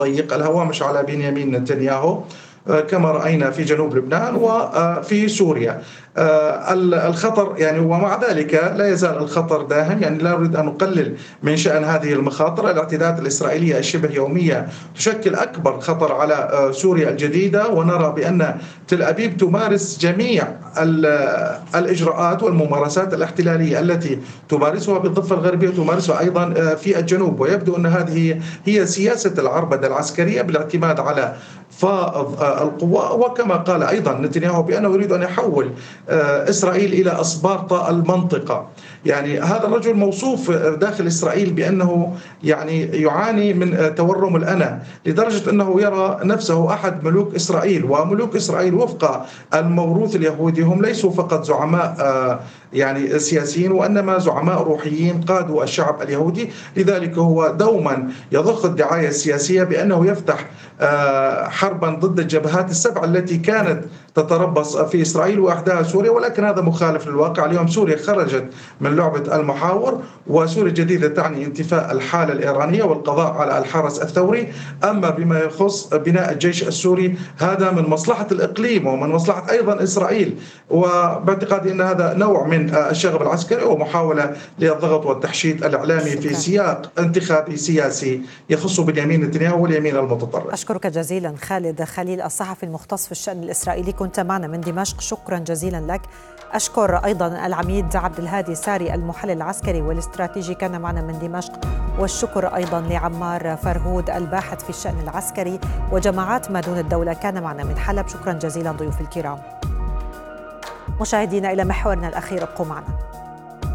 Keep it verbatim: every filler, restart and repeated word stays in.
ضيق الهوامش على بنيامين نتنياهو كما رأينا في جنوب لبنان وفي سوريا. الخطر يعني ومع ذلك لا يزال الخطر داهم، يعني لا أريد أن أقلل من شأن هذه المخاطر. الاعتداءات الإسرائيلية الشبه يومية تشكل أكبر خطر على سوريا الجديدة، ونرى بأن تل أبيب تمارس جميع الإجراءات والممارسات الاحتلالية التي تمارسها بالضفة الغربية تمارسها أيضا في الجنوب، ويبدو أن هذه هي سياسة العربدة العسكرية بالاعتماد على فائض القوى. وكما قال أيضا نتنياهو بأنه يريد أن يحول إسرائيل إلى أسبارتا المنطقة. يعني هذا الرجل موصوف داخل إسرائيل بأنه يعني يعاني من تورم الأنا، لدرجة أنه يرى نفسه أحد ملوك إسرائيل. وملوك إسرائيل وفق الموروث اليهودي هم ليسوا فقط زعماء يعني سياسيين، وإنما زعماء روحيين قادوا الشعب اليهودي. لذلك هو دوما يضخ الدعاية السياسية بأنه يفتح حربا ضد الجبهات السبع التي كانت تتربص في إسرائيل وإحداها سوريا، ولكن هذا مخالف للواقع. اليوم سوريا خرجت من لعبة المحاور، وسوريا الجديدة تعني انتفاء الحالة الإيرانية والقضاء على الحرس الثوري. أما بما يخص بناء الجيش السوري هذا من مصلحة الإقليم ومن مصلحة أيضا إسرائيل، وباعتقادي أن هذا نوع من الشغب العسكري ومحاولة للضغط والتحشيد الإعلامي في سياق انتخابي سياسي يخص بنيامين نتنياهو واليمين المتطرف. أشكرك جزيلا خالد خليل، الصحفي المختص في الشأن الإسرائيلي، كنت معنا من دمشق، شكرا جزيلا لك. أشكر أيضا العميد عبد الهادي ساري المحلل العسكري والاستراتيجي كان معنا من دمشق، والشكر أيضا لعمار فرهود الباحث في الشأن العسكري وجماعات ما دون الدولة كان معنا من حلب. شكرا جزيلا ضيوف الكرام. مشاهدينا إلى محورنا الأخير، ابقوا معنا.